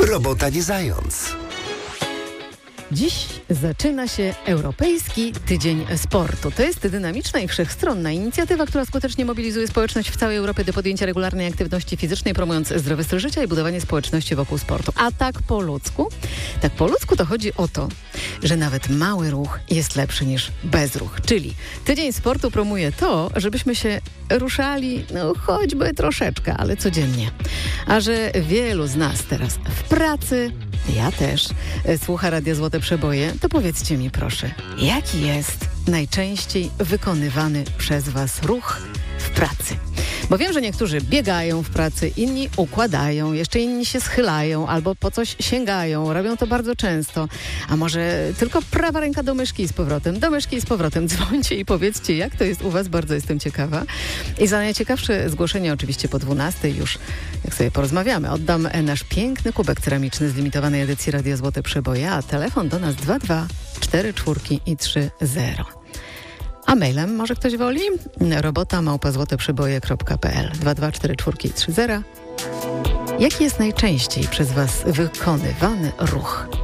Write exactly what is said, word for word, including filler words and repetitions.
Robota nie zając. Dziś zaczyna się Europejski Tydzień Sportu. To jest dynamiczna i wszechstronna inicjatywa, która skutecznie mobilizuje społeczność w całej Europie do podjęcia regularnej aktywności fizycznej, promując zdrowy styl życia i budowanie społeczności wokół sportu. A tak po ludzku? Tak po ludzku to chodzi o to, że nawet mały ruch jest lepszy niż bezruch. Czyli Tydzień Sportu promuje to, żebyśmy się ruszali, no choćby troszeczkę, ale codziennie. A że wielu z nas teraz w pracy, ja też, słucha Radia Złote Przeboje, to powiedzcie mi proszę, jaki jest najczęściej wykonywany przez Was ruch w pracy? Bo wiem, że niektórzy biegają w pracy, inni układają, jeszcze inni się schylają albo po coś sięgają. Robią to bardzo często. A może tylko prawa ręka do myszki i z powrotem, do myszki i z powrotem. Dzwońcie i powiedzcie, jak to jest u Was, bardzo jestem ciekawa. I za najciekawsze zgłoszenie oczywiście po dwunastej już, jak sobie porozmawiamy, oddam nasz piękny kubek ceramiczny z limitowanej edycji Radia Złote Przeboje, a telefon do nas dwa dwa cztery cztery i trzy zero. A mailem może ktoś woli? Robota małpa złoteprzeboje kropka p l dwa dwa cztery cztery i trzy zero. Jaki jest najczęściej przez Was wykonywany ruch